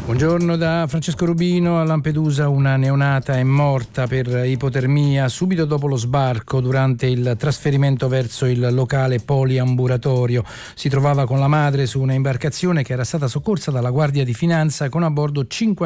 Buongiorno da Francesco Rubino. A Lampedusa una neonata è morta per ipotermia subito dopo lo sbarco durante il trasferimento verso il locale poliambulatorio. Si trovava con la madre su una imbarcazione che era stata soccorsa dalla Guardia di Finanza con a bordo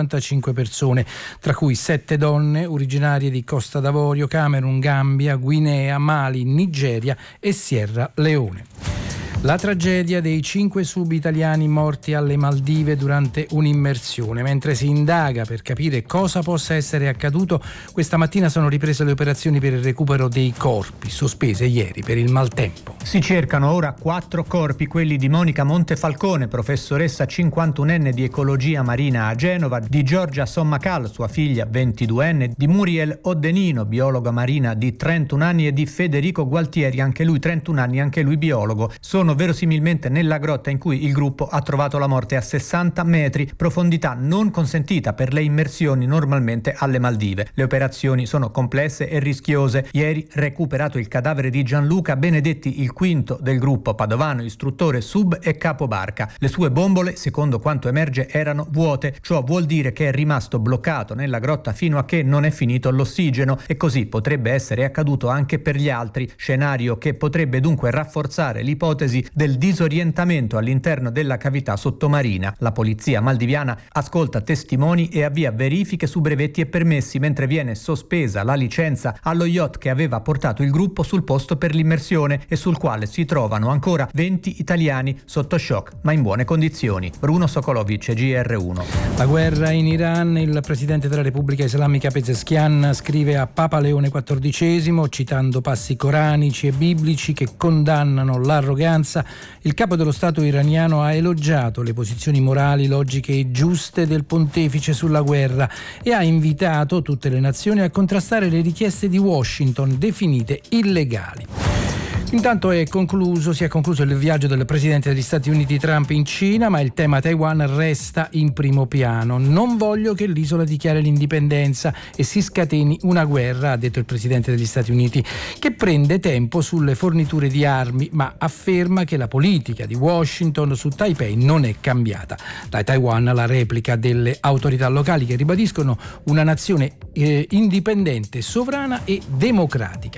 55 persone, tra cui 7 donne originarie di Costa d'Avorio, Camerun, Gambia, Guinea, Mali, Nigeria e Sierra Leone. La tragedia dei 5 sub-italiani morti alle Maldive durante un'immersione. Mentre si indaga per capire cosa possa essere accaduto, questa mattina sono riprese le operazioni per il recupero dei corpi, sospese ieri per il maltempo. Si cercano ora 4 corpi, quelli di Monica Montefalcone, professoressa 51enne di ecologia marina a Genova, di Giorgia Sommacal, sua figlia 22enne, di Muriel Oddenino, biologa marina di 31 anni, e di Federico Gualtieri, anche lui 31 anni, anche lui biologo. Sono verosimilmente nella grotta in cui il gruppo ha trovato la morte a 60 metri, profondità non consentita per le immersioni normalmente alle Maldive. Le operazioni sono complesse e rischiose. Ieri recuperato il cadavere di Gianluca Benedetti, il quinto del gruppo padovano, istruttore sub e capobarca. Le sue bombole, secondo quanto emerge, erano vuote. Ciò vuol dire che è rimasto bloccato nella grotta fino a che non è finito l'ossigeno, e così potrebbe essere accaduto anche per gli altri, scenario che potrebbe dunque rafforzare l'ipotesi del disorientamento all'interno della cavità sottomarina. La polizia maldiviana ascolta testimoni e avvia verifiche su brevetti e permessi, mentre viene sospesa la licenza allo yacht che aveva portato il gruppo sul posto per l'immersione e sul quale si trovano ancora 20 italiani sotto shock ma in buone condizioni. Bruno Sokolovic, GR1. La guerra in Iran. Il presidente della Repubblica Islamica Pezeshkian scrive a Papa Leone XIV, citando passi coranici e biblici che condannano l'arroganza. Il capo dello Stato iraniano ha elogiato le posizioni morali, logiche e giuste del pontefice sulla guerra e ha invitato tutte le nazioni a contrastare le richieste di Washington definite illegali. Intanto si è concluso il viaggio del presidente degli Stati Uniti Trump in Cina, ma il tema Taiwan resta in primo piano. Non voglio che l'isola dichiari l'indipendenza e si scateni una guerra, ha detto il presidente degli Stati Uniti, che prende tempo sulle forniture di armi, ma afferma che la politica di Washington su Taipei non è cambiata. Da Taiwan la replica delle autorità locali che ribadiscono una nazione indipendente, sovrana e democratica.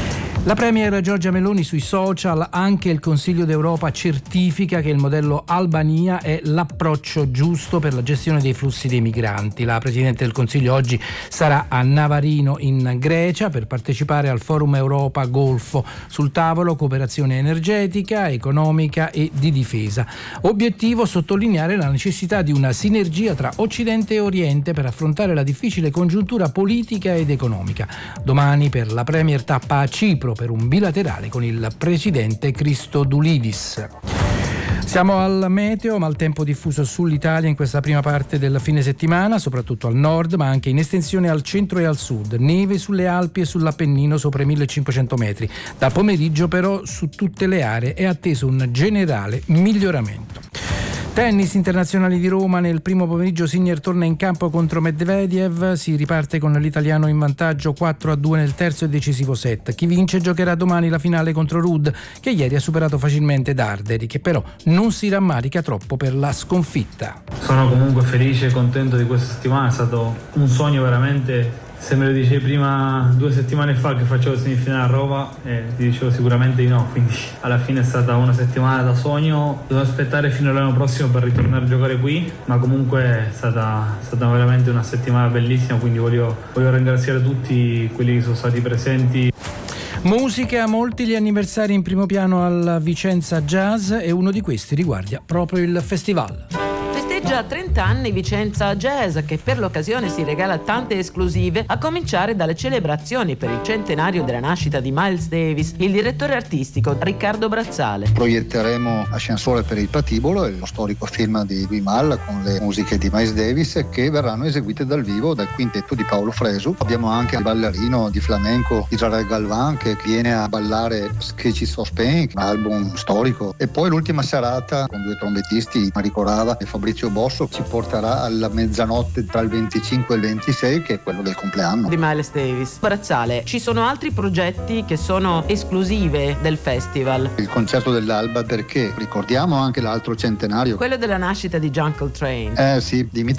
La premier Giorgia Meloni sui social. Anche il Consiglio d'Europa certifica che il modello Albania è l'approccio giusto per la gestione dei flussi dei migranti. La Presidente del Consiglio oggi sarà a Navarino in Grecia per partecipare al Forum Europa Golfo. Sul tavolo cooperazione energetica, economica e di difesa. Obiettivo: sottolineare la necessità di una sinergia tra Occidente e Oriente per affrontare la difficile congiuntura politica ed economica. Domani per la premier tappa a Cipro per un bilaterale con il presidente Christodoulidis. Siamo al meteo, maltempo diffuso sull'Italia in questa prima parte del fine settimana, soprattutto al nord, ma anche in estensione al centro e al sud. Neve sulle Alpi e sull'Appennino sopra i 1500 metri. Dal pomeriggio però su tutte le aree è atteso un generale miglioramento. Tennis internazionali di Roma. Nel primo pomeriggio Sinner torna in campo contro Medvedev, si riparte con l'italiano in vantaggio 4-2 nel terzo e decisivo set. Chi vince giocherà domani la finale contro Ruud, che ieri ha superato facilmente Darderi, che però non si rammarica troppo per la sconfitta. Sono comunque felice e contento di questa settimana, è stato un sogno veramente. Se me lo dicevi prima 2 settimane fa che facevo semifinale a Roma, ti dicevo sicuramente di no, quindi alla fine è stata una settimana da sogno. Devo aspettare fino all'anno prossimo per ritornare a giocare qui, ma comunque è stata veramente una settimana bellissima, quindi voglio ringraziare tutti quelli che sono stati presenti. Musica, molti gli anniversari in primo piano al Vicenza Jazz e uno di questi riguarda proprio il festival. Già 30 anni Vicenza Jazz, che per l'occasione si regala tante esclusive, a cominciare dalle celebrazioni per il centenario della nascita di Miles Davis. Il direttore artistico Riccardo Brazzale. Proietteremo Ascensore per il Patibolo, lo storico film di Vimal con le musiche di Miles Davis, che verranno eseguite dal vivo dal quintetto di Paolo Fresu. Abbiamo anche il ballerino di flamenco Israel Galvan che viene a ballare Sketches of Pain, un album storico, e poi l'ultima serata con 2 trombettisti, Marico Rava e Fabrizio Bosso, ci porterà alla mezzanotte tra il 25 e il 26, che è quello del compleanno di Miles Davis. Brazzale, ci sono altri progetti che sono esclusive del festival? Il concerto dell'Alba, perché ricordiamo anche l'altro centenario, quello della nascita di John Coltrane. Sì, Dimitri